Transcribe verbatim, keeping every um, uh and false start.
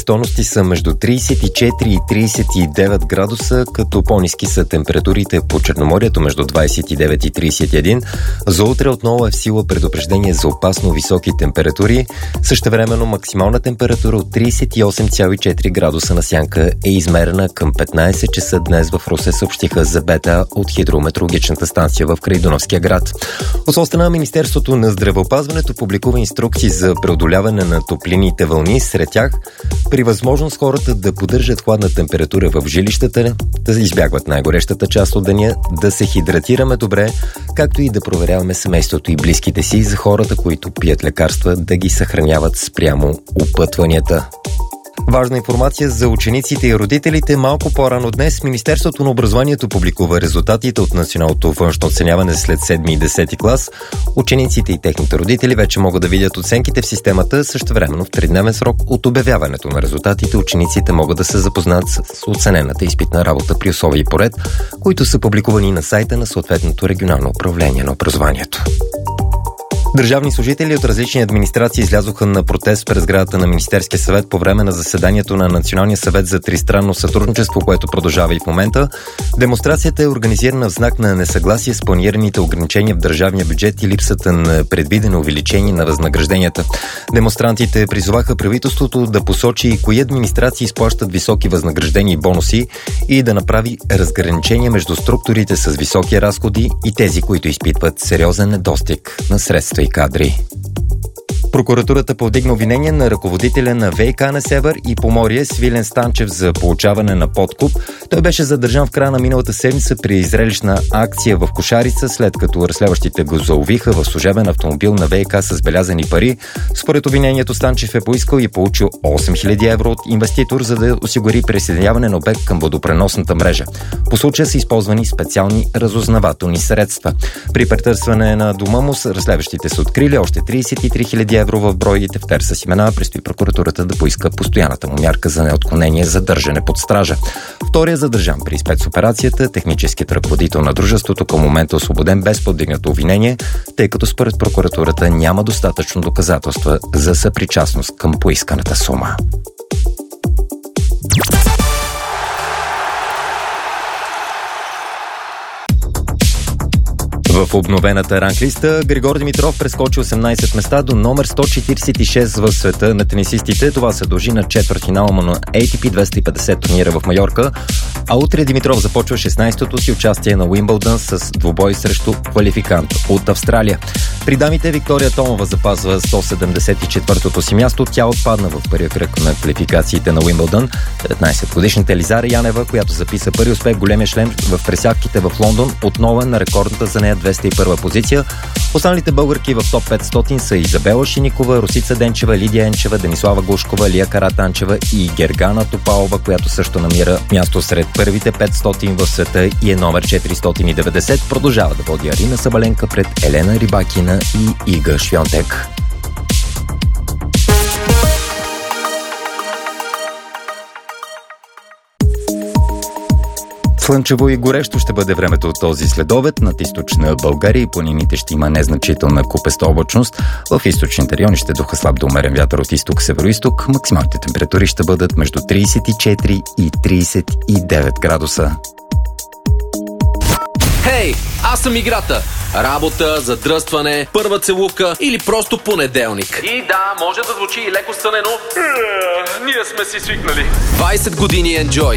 стойности са между трийсет и четири и трийсет и девет градуса, като по-ниски са температурите по Черноморието между двайсет и девет и трийсет и един. За утре отново е в сила предупреждение за опасно високи температури. Същевременно максимална температура от трийсет и осем цяло и четири градуса на сянка е измерена към петнайсет часа днес в Русе, съобщиха за БТА от хидрометеорологичната станция в Крайдуновския град. От своя страна Министерството на здравеопазването публикува инструкции за преодоляване на топлинните вълни. Сред тях при възможност хората да поддържат хладна температура в жилищата, да избягват най-горещата част от деня, да се хидратираме добре, както и да проверяваме семейството и близките си, за хората, които пият лекарства, да ги съхраняват спрямо опътванията. Важна информация за учениците и родителите. Малко по-рано днес Министерството на образованието публикува резултатите от националното външно оценяване след седми и десети клас. Учениците и техните родители вече могат да видят оценките в системата. Същевременно в тридневен срок от обявяването на резултатите учениците могат да се запознаят с оценената изпитна работа при условия и поред, които са публикувани на сайта на съответното регионално управление на образованието. Държавни служители от различни администрации излязоха на протест пред сградата на Министерския съвет по време на заседанието на Националния съвет за тристранно сътрудничество, което продължава и в момента. Демонстрацията е организирана в знак на несъгласие с планираните ограничения в държавния бюджет и липсата на предвидено увеличение на възнагражденията. Демонстрантите призоваха правителството да посочи кои администрации изплащат високи възнаграждения и бонуси и да направи разграничение между структурите с високи разходи и тези, които изпитват сериозен недостиг на средства и кадри. Прокуратурата повдигна обвинение на ръководителя на ВиК на Север и Поморие Свилен Станчев за получаване на подкуп. Той беше задържан в края на миналата седмица при зрелищна акция в Кошарица, след като разследващите го заловиха в служебен автомобил на ВиК с белязани пари. Според обвинението Станчев е поискал и получил осем хиляди евро от инвеститор, за да осигури присъединяване на обект към водопреносната мрежа. По случая са използвани специални разузнавателни средства. При претърсване на дома му разследващите са открили още трийсет и три хиляди евро в брой и тефтер с имена. Предстои прокуратурата да поиска постоянната му мярка за неотклонение за държане под стража. Вторият задържан при спецоперацията, техническият ръководител на дружеството, към момента освободен без повдигнато обвинение, тъй като според прокуратурата няма достатъчно доказателства за съпричастност към поисканата сума. В обновената ранглиста Григор Димитров прескочи осемнайсет места до номер сто четирийсет и шест в света на тенисистите. Това се дължи на четвъртфинала му на Ей Ти Пи двеста и петдесет турнира в Майорка. А утре Димитров започва шестнайсетото си участие на Уимбълдън с двубой срещу квалификант от Австралия. При дамите Виктория Томова запазва сто седемдесет и четвъртото си място. Тя отпадна в първия кръг на квалификациите на Уимбълдън. деветнайсетгодишната Елизара Янева, която записа първи успех големия шлем в пресядките в Лондон, отново е на рекордната за нея двеста и първа позиция. Останалите българки в топ петстотин са Изабела Шиникова, Росица Денчева, Лидия Енчева, Денислава Глушкова, Лия Каратанчева и Гергана Топалова, която също намира място сред първите петстотин в света и е номер четиристотин и деветдесет. Продължава да води Арина Сабаленка пред Елена Рибакина и Ига Швионтек. Слънчево и горещо ще бъде времето от този следобед. Над източна България и планините ще има незначителна купеста облачност. В източните райони ще духа слаб до умерен вятър от изток-североизток. Максималните температури ще бъдат между трийсет и четири и трийсет и девет градуса. Хей, аз съм играта. Работа, задръстване, първа целувка или просто понеделник. И да, може да звучи и леко стънено. Ние сме си свикнали. двайсет години Enjoy.